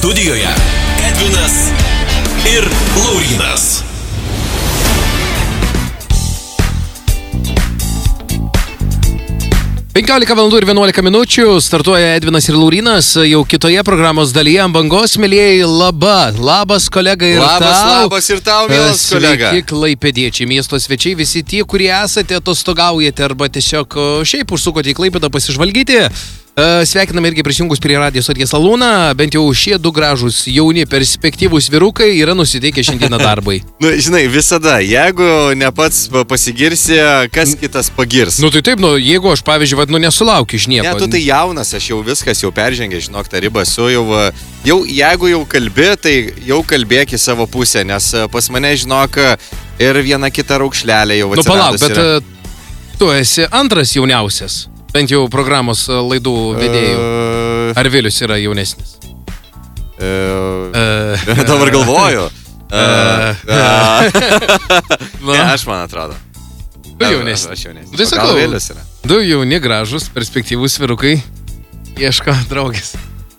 Studijoje Edvinas ir Laurynas. Penkiolika valandų ir 11 minučių startuoja Edvinas ir Laurynas, jau kitoje programos dalyje ant bangos, mielieji, labas kolega ir Labas ir tau, mielas kolega. Sveiki, klaipėdiečiai, miesto svečiai, visi tie, kurie esate, atostogaujate arba tiesiog šiaip užsukote į Klaipėdą pasižvalgyti. Sveikiname irgi prisijungus prie radijo stoties Alūną, bent jau šie du gražūs, jauni, perspektyvūs vyrukai yra nusiteikę šiandieną darbai. Žinai, visada, jeigu ne pats pasigirsi, kas kitas pagirs. Tai taip, jeigu aš, pavyzdžiui, nesulaukiu iš nieko. Ne, tu tai jaunas, aš jau viskas jau peržengė, žinok, tą ribą su jau jeigu jau kalbi, tai jau kalbėk į savo pusę, nes pas mane, žinok, ir viena kita raukšlelė jau atsiradus. Palauk, bet tu esi antras jauniausias. Bent jau programos laidų vedėjų. Ar Vilius yra jaunesnis? Dabar galvoju. Ne, aš man atrodo. Du jaunesnis. Aš jaunesnis. Tai sakau, Vilius yra. Du jauni, gražus, perspektyvūs vyrukai ieško draugės.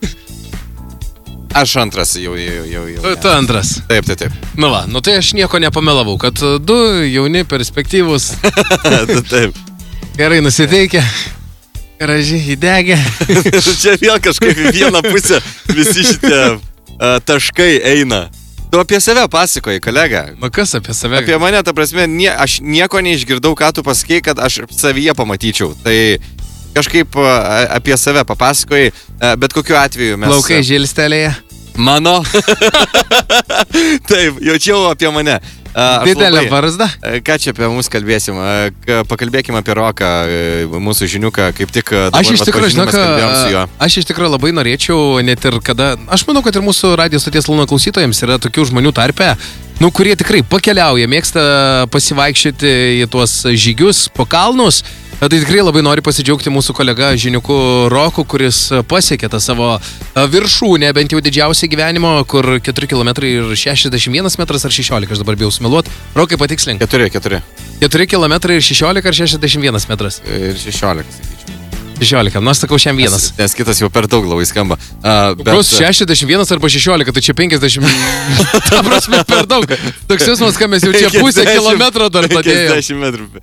Aš antras jau. Tu antras. Taip. Tai aš nieko nepamelavau, kad du jauni, perspektyvūs. Taip. Gerai nusiteikę. Gražiai įdegę. Čia vėl kažkaip į vieną pusę visi šitie taškai eina. Tu apie save pasakoji, kolega. Kas apie save? Apie mane, ta prasme, aš nieko neišgirdau, ką tu pasakei, kad aš savyje pamatyčiau. Tai kažkaip apie save papasakoji, bet kokiu atveju mes... Plaukai žilstelėje. Mano? Taip, jaučiau apie mane. Didelė barzda. Ką čia apie mus kalbėsim? Pakalbėkime apie Roką, mūsų žiniuką, kaip tik dabar kalbėjom su juo. Aš iš tikrųjų labai norėčiau, net ir kada... Aš manau, kad ir mūsų radijo stoties Alūno klausytojams yra tokių žmonių tarpe, kurie tikrai pakeliauja, mėgsta pasivaikščioti į tuos žygius po kalnus. Tai tikrai labai noriu pasidžiaugti mūsų kolega žiniuku Roku, kuris pasiekė tą savo viršūnę, bent jau didžiausią gyvenimo, kur 4 km ir 61 metras ar 16, aš dabar bijau sumeluot. Rokai, patikslink. 4 km ir 16 ar 61 metras? Ir 16, sakyčiau. 16, aš sakau šiam vienas. Nes kitas jau per daug labai skamba. Plus 61 arba 16, tai čia 50. Ta prasme per daug. Toks jausmas, kad mes jau čia pusę kilometro dar padėjome. 50 metrų.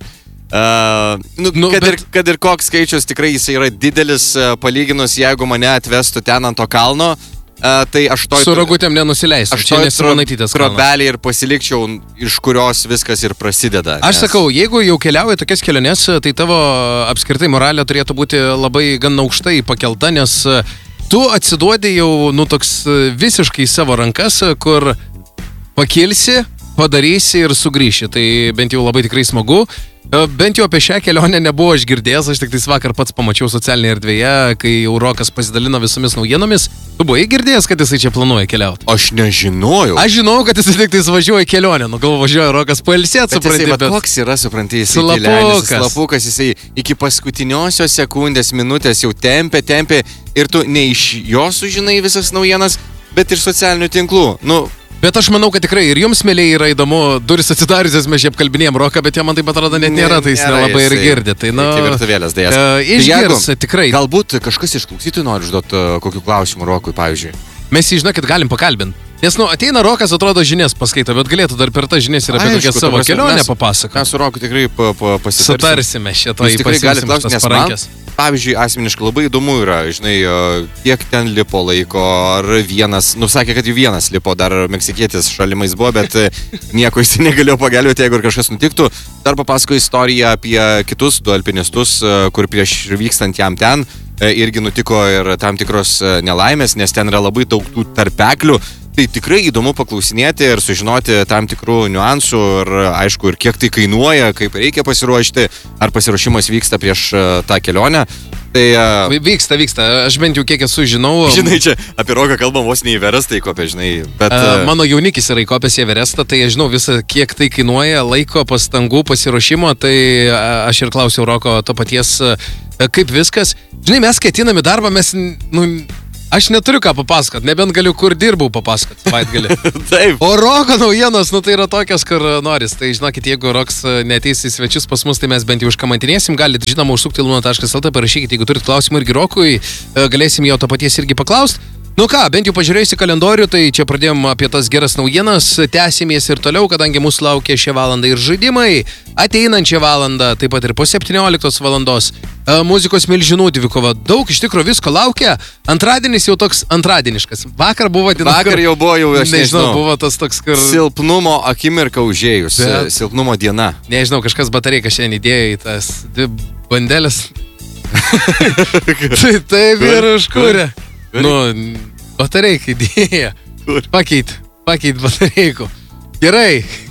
Kad ir koks skaičius, tikrai jis yra didelis palyginus, jeigu mane atvestų ten ant to kalno, tai aš toj... Su rogutėm nenusileisiu, čia nesimonaitytas kalnas. Trobelį ir pasilikčiau, iš kurios viskas ir prasideda. Aš sakau, jeigu jau keliauji tokias keliones, tai tavo apskritai moralė turėtų būti labai gan aukštai pakelta, nes tu atsiduodi jau, toks visiškai savo rankas, kur pakilsi, padarysi ir sugrįši. Tai bent jau labai tikrai smagu. Bent jau apie šią kelionę nebuvo aš girdėjęs, aš tik tais vakar pats pamačiau socialinėje erdvėje, kai jau Rokas pasidalino visomis naujienomis. Tu buvai girdėjęs, kad jisai čia planuoja keliauti? Aš nežinojau. Aš žinau, kad jisai tik tais važiuoja į kelionę, galvo važiuoja Rokas pailsėti, supranti. Bet koks yra, supranti, jisai slapukas, jisai iki paskutiniosios sekundės, minutės jau tempė ir tu ne iš jo sužinai visas naujienas, bet ir socialinių tinklų. Bet aš manau, kad tikrai ir jums, mėliai, yra įdomu, duris atsidariusios, mes čia apkalbinėjom Roką, bet jie man taip atrodo net nėra, tai jis nelabai ir girdi. Tai, iki virtuvėlės dėjas. Išgirs, tikrai. Galbūt kažkas iš klausytojų nori užduoti kokių klausimų Rokui, pavyzdžiui. Mes jį, žinokit, galim pakalbinti. Nes, ateina Rokas, atrodo, žinias paskaito, bet galėtų dar per tą žinias ir apie tokią savo kelionę papasakoti. Mes su Roku tikrai pasitarsime šitą į pasiimsim šitas parankės. Pavyzdžiui, asmeniškai labai įdomu yra, žinai, kiek ten lipo laiko, ar vienas, sakė, kad jau vienas lipo, dar meksikietis šalimais buvo, bet nieko jis negalėjo pagelbėti, jeigu ir kažkas nutiktų. Dar papasako istoriją apie kitus du alpinistus, kur prieš vykstant jam ten irgi nutiko ir tam tikros nelaimės, nes ten yra labai daug tų tarpeklių. Tai tikrai įdomu paklausinėti ir sužinoti tam tikrų niuansų ir aišku, ir kiek tai kainuoja, kaip reikia pasiruošti, ar pasiruošimas vyksta prieš tą kelionę. Tai... Vyksta. Aš bent jau kiek esu žinau. Žinai, čia apie Roką kalbam vos ne į Everestą įkopę, žinai. Bet... Mano jaunikis yra įkopęs į Everestą, tai aš žinau visą, kiek tai kainuoja, laiko, pastangų, pasiruošimo. Tai aš ir klausiau Roko to paties, kaip viskas. Žinai, mes ketiname darbą, aš neturiu ką papasakot, nebent galiu kur dirbau papasakot savaitgalį. Taip. O Roko naujienos, tai yra tokios, kur noris. Tai žinokit, jeigu Roks neateis į svečius pas mus, tai mes bent jau užkamantinėsim. Galite, žinoma, užsukti aluna.lt, parašykite, jeigu turit klausimų irgi Rokui, galėsim jo to paties irgi paklausti. Nu ką, bent jau pažiūrėjus į kalendorių, tai čia pradėjom apie tas geras naujienas, tęsimės ir toliau, kadangi mūsų laukia šią valandą ir žaidimai, ateinančią valandą, taip pat ir po 17 valandos, muzikos milžinų dvikova, daug iš tikrųjų visko laukia, antradienis jau toks antradieniškas, vakar buvo diena, Vakar jau buvo, aš nežinau, buvo tas toks, kur... Silpnumo akimirka užėjus, silpnumo diena. Nežinau, kažkas batareiką šiandien įdėjo į tas dvi bandelės. Tai taip ir užkūrė. Nu, batareikai dėja. Pakeit batareikų. Gerai.